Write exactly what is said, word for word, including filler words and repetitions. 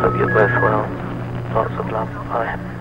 Hope you're both well. Lots of love. Bye.